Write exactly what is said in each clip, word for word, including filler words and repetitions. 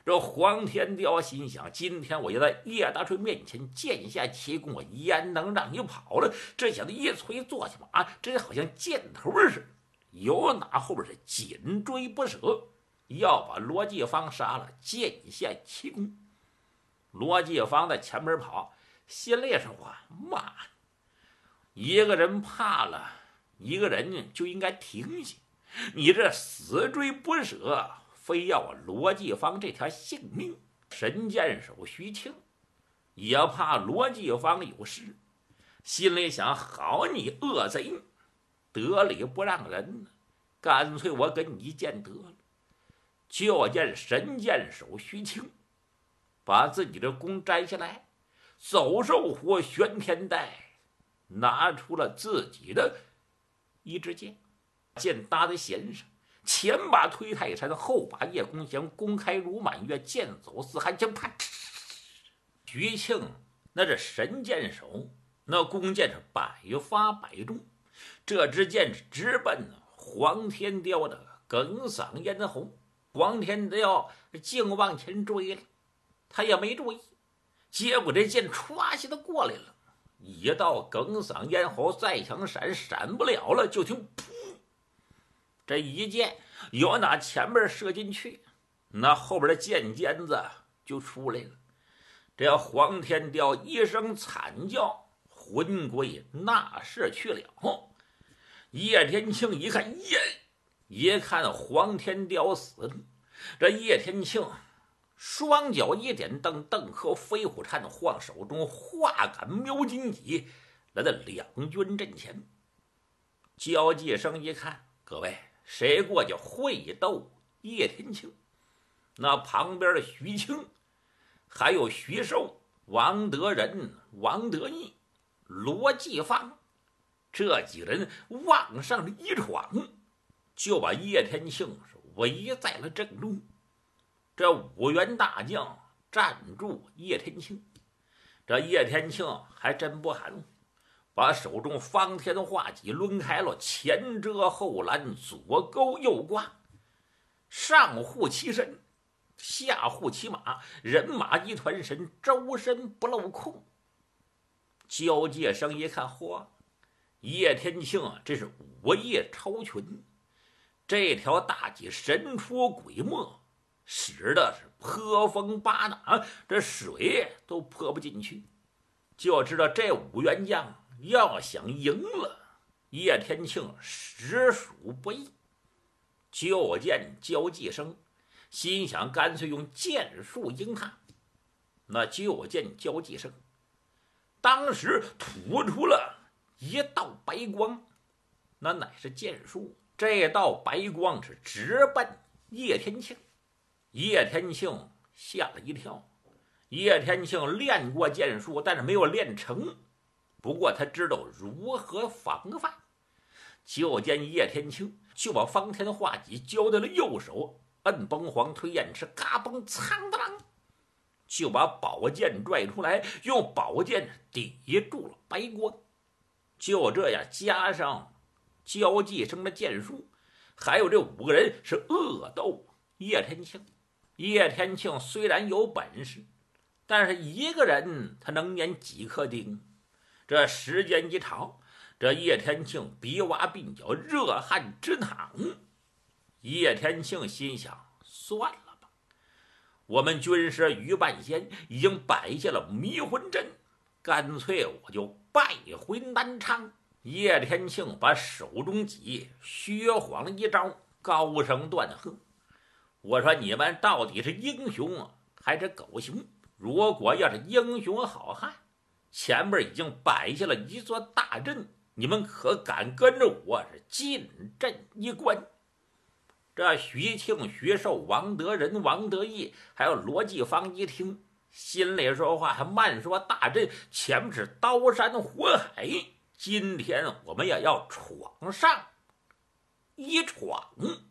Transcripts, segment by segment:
这黄天雕心想，今天我要在叶大锤面前剑下奇功，我焉能让你跑了？这小子一催坐下马，真好像箭头似的，由哪后边是紧追不舍，要把罗继芳杀了，剑下奇功。罗继芳在前面跑，心里说话：妈，一个人怕了，一个人就应该停下。你这死追不舍，非要我罗继芳这条性命。神箭手徐庆也怕罗继芳有事，心里想：好你恶贼，得理不让人呢，干脆我跟你一剑得了。就见神箭手徐庆把自己的弓摘下来，走兽火玄天带，拿出了自己的一支箭，箭搭在弦上，前把推泰山，后把叶公降，弓开如满月，箭走似寒枪，啪！徐庆那是神箭手，那弓箭是百发百中，这支箭是直奔黄天雕的哽嗓咽喉。黄天雕竟往前追了，他也没注意，结果这箭歘下的过来了，一到哽嗓咽喉，再想闪闪不了了，就听噗，这一箭由那前面射进去，那后边的箭尖子就出来了。这黄天雕一声惨叫，魂归那世去了。叶天庆一看，耶！一看黄天雕死了，这叶天庆双脚一点，蹬蹬和飞虎颤，晃手中画杆瞄金戟，来到两军阵前。交际生一看，各位谁过去会斗叶天庆？那旁边的徐庆，还有徐寿、王德仁、王德义、罗继芳，这几人往上一闯，就把叶天庆是围在了阵中。这五员大将站住叶天庆，这叶天庆还真不含糊，把手中方天画戟抡开了，前遮后拦，左勾右挂，上护其身，下护其马，人马一团神，周身不露空。交界生一看，嚯，叶天庆啊，这是武艺超群，这条大戟神出鬼没，使的是泼风扒拿，这水都泼不进去。就知道这五员将要想赢了叶天庆，实属不易。就见交际生心想，干脆用剑术赢他。那就见交际生当时吐出了一道白光，那乃是剑术。这道白光是直奔叶天庆。叶天庆吓了一跳，叶天庆练过剑术，但是没有练成，不过他知道如何防范。就见叶天庆就把方天画戟交在了右手，摁崩黄推燕翅，嘎嘣苍当啷，就把宝剑拽出来，用宝剑抵住了白光。就这样，加上交际生的剑术，还有这五个人是恶斗叶天庆。叶天庆虽然有本事，但是一个人他能碾几颗钉。这时间一长，这叶天庆鼻洼鬓角，热汗直淌。叶天庆心想，算了吧，我们军师于半仙已经摆下了迷魂阵，干脆我就败回南昌。叶天庆把手中戟虚晃了一招，高声断喝：我说你们到底是英雄还是狗熊？如果要是英雄好汉，前面已经摆下了一座大阵，你们可敢跟着我是进阵一关？这徐庆、徐寿、王德仁、王德义还有罗继芳一听，心里说话还慢说，大阵前面是刀山火海，今天我们也要闯上一闯。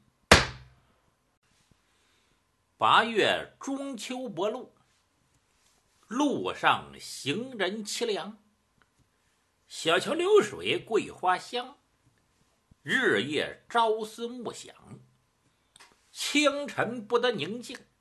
八月中秋薄露，路上行人凄凉，小桥流水桂花香，日夜朝思暮想，清晨不得宁静，